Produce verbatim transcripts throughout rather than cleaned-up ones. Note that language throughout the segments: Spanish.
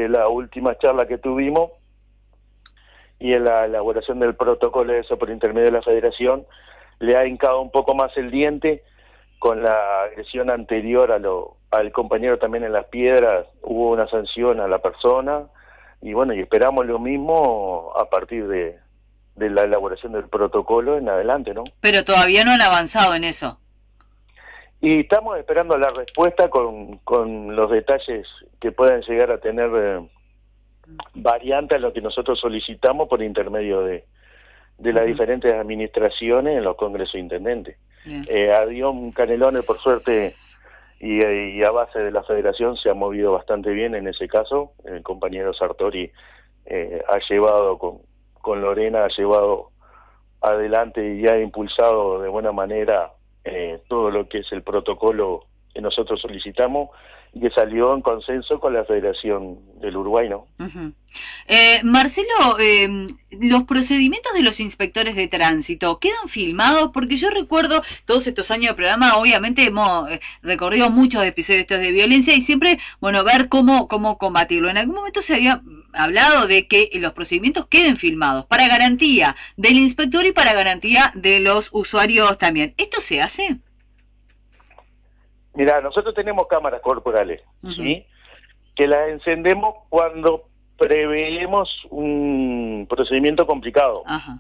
de la última charla que tuvimos y en la elaboración del protocolo de eso por intermedio de la Federación, le ha hincado un poco más el diente con la agresión anterior a lo, al compañero también en Las Piedras. Hubo una sanción a la persona y bueno, y esperamos lo mismo a partir de, de la elaboración del protocolo en adelante, ¿no? Pero todavía no han avanzado en eso. Y estamos esperando la respuesta con, con los detalles que puedan llegar a tener eh, variantes a lo que nosotros solicitamos por intermedio de, de las uh-huh. diferentes administraciones en los congresos intendentes. Eh, a Dion Canelones, por suerte, y, y a base de la Federación se ha movido bastante bien en ese caso. El compañero Sartori eh, ha llevado con, con Lorena, ha llevado adelante y ha impulsado de buena manera Eh, todo lo que es el protocolo que nosotros solicitamos y que salió en consenso con la Federación del Uruguay, ¿no? Uh-huh. eh, Marcelo, eh, los procedimientos de los inspectores de tránsito ¿quedan filmados? Porque yo recuerdo todos estos años de programa, obviamente hemos eh, recorrido muchos episodios estos de violencia y siempre, bueno, ver cómo, cómo combatirlo. En algún momento se había hablado de que los procedimientos queden filmados para garantía del inspector y para garantía de los usuarios también. ¿Esto se hace? Mira, nosotros tenemos cámaras corporales, uh-huh. ¿sí? Que las encendemos cuando preveemos un procedimiento complicado. Uh-huh.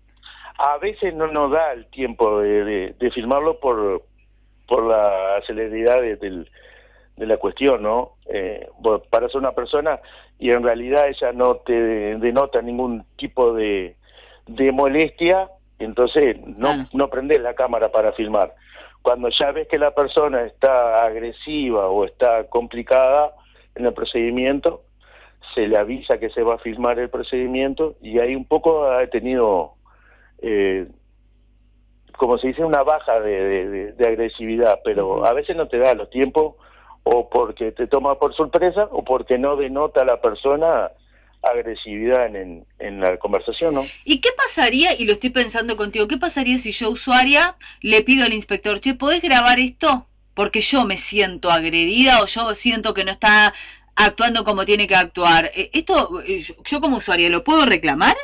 A veces no nos da el tiempo de, de, de filmarlo por, por la celeridad de, de, de la cuestión, ¿no? Eh, para ser una persona y en realidad ella no te denota ningún tipo de, de molestia, entonces no, uh-huh. no prendes la cámara para filmar. Cuando ya ves que la persona está agresiva o está complicada en el procedimiento, se le avisa que se va a filmar el procedimiento y ahí un poco ha tenido, eh, como se dice, una baja de, de, de agresividad, pero uh-huh. a veces no te da los tiempos o porque te toma por sorpresa o porque no denota a la persona agresividad en, en, en la conversación, ¿no? ¿Y qué pasaría, y lo estoy pensando contigo, qué pasaría si yo, usuaria, le pido al inspector, che, ¿podés grabar esto? Porque yo me siento agredida o yo siento que no está actuando como tiene que actuar. ¿Esto, yo como usuaria, lo puedo reclamar?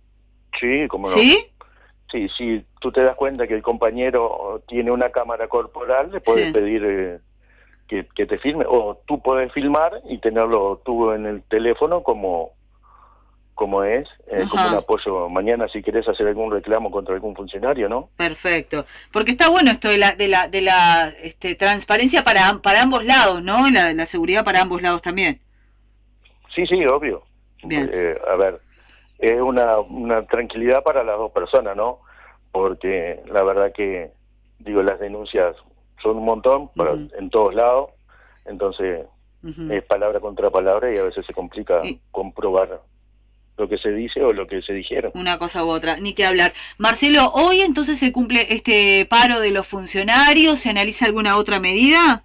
Sí, cómo no. ¿Sí? Sí, si tú te das cuenta que el compañero tiene una cámara corporal, le puedes sí. pedir eh, que, que te filme, o tú puedes filmar y tenerlo tú en el teléfono como... como es, eh, como un apoyo mañana si querés hacer algún reclamo contra algún funcionario, ¿no? Perfecto, porque está bueno esto de la de la de la este, transparencia para para ambos lados, ¿no? La, la seguridad para ambos lados también. Sí, sí, obvio. Bien. Eh, a ver, es una, una tranquilidad para las dos personas, ¿no? Porque la verdad que, digo, las denuncias son un montón para, uh-huh. en todos lados, entonces uh-huh. es palabra contra palabra y a veces se complica y... comprobar lo que se dice o lo que se dijeron. Una cosa u otra, ni que hablar. Marcelo, ¿hoy entonces se cumple este paro de los funcionarios? ¿Se analiza alguna otra medida?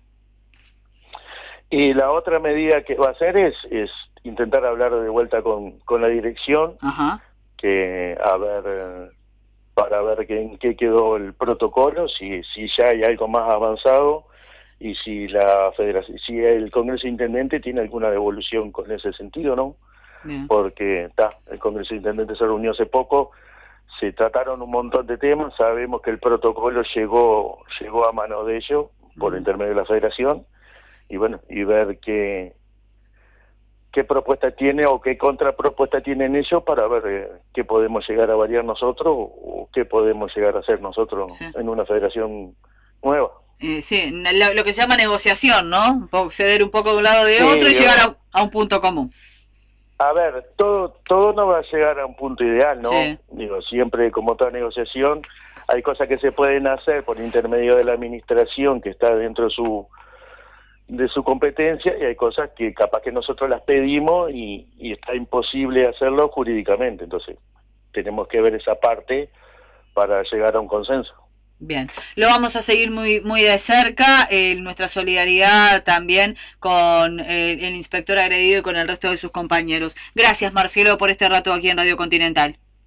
Y la otra medida que va a hacer es, es intentar hablar de vuelta con, con la dirección, Ajá. que a ver, para ver en qué quedó el protocolo, si, si ya hay algo más avanzado y si la federación, si el Congreso Intendente tiene alguna devolución con ese sentido, ¿no? Bien. Porque ta, el Congreso Intendente se reunió hace poco, se trataron un montón de temas, sabemos que el protocolo llegó llegó a mano de ellos por uh-huh. intermedio de la Federación y bueno, y ver qué qué propuesta tiene o qué contrapropuesta tienen ellos para ver eh, qué podemos llegar a variar nosotros o qué podemos llegar a hacer nosotros sí. en una federación nueva. Eh, sí, lo, lo que se llama negociación, ¿no? Ceder un poco de un lado de sí, otro y llegar a, a un punto común. A ver, todo todo no va a llegar a un punto ideal, ¿no? Sí. Digo, siempre como toda negociación hay cosas que se pueden hacer por intermedio de la administración que está dentro de su de su competencia y hay cosas que capaz que nosotros las pedimos y, y está imposible hacerlo jurídicamente, entonces tenemos que ver esa parte para llegar a un consenso. Bien, lo vamos a seguir muy muy de cerca, eh, nuestra solidaridad también con eh, el inspector agredido y con el resto de sus compañeros. Gracias, Marcelo, por este rato aquí en Radio Continental.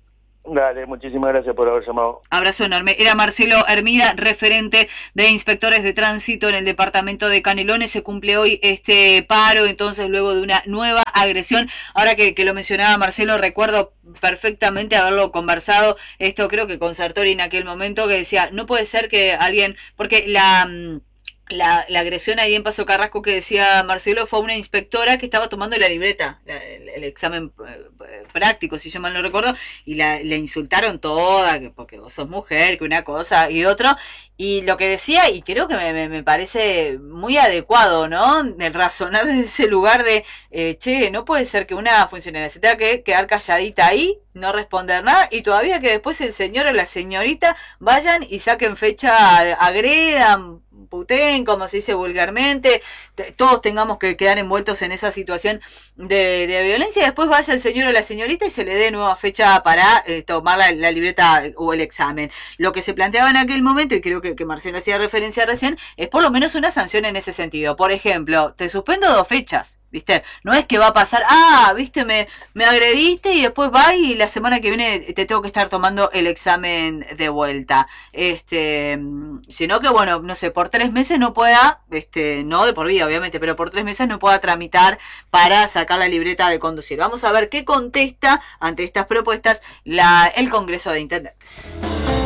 Dale, muchísimas gracias por haber llamado. Abrazo enorme. Era Marcelo Hermida, referente de inspectores de tránsito en el departamento de Canelones. Se cumple hoy este paro, entonces luego de una nueva agresión. Ahora que, que lo mencionaba Marcelo, recuerdo perfectamente haberlo conversado, esto creo que con Sartori en aquel momento, que decía, no puede ser que alguien, porque la... La, la agresión ahí en Paso Carrasco que decía Marcelo fue una inspectora que estaba tomando la libreta, la, el, el examen eh, práctico, si yo mal no recuerdo, y la, la insultaron toda, que porque vos sos mujer, que una cosa y otro, y lo que decía, y creo que me, me, me parece muy adecuado, ¿no? El razonar desde ese lugar de, eh, che, no puede ser que una funcionaria se tenga que quedar calladita ahí, no responder nada, y todavía que después el señor o la señorita vayan y saquen fecha, agredan, puteen, como se dice vulgarmente, todos tengamos que quedar envueltos en esa situación de, de violencia, y después vaya el señor o la señorita y se le dé nueva fecha para eh, tomar la, la libreta o el examen. Lo que se planteaba en aquel momento, y creo que, que Marcelo hacía referencia recién, es por lo menos una sanción en ese sentido. Por ejemplo, te suspendo dos fechas, ¿viste? No es que va a pasar, ah, viste, me, me agrediste y después va y la semana que viene te tengo que estar tomando el examen de vuelta. Este, sino que, bueno, no sé, por tres meses no pueda, este, no de por vida, obviamente, pero por tres meses no pueda tramitar para sacar la libreta de conducir. Vamos a ver qué contesta ante estas propuestas la, el Congreso de Intendentes.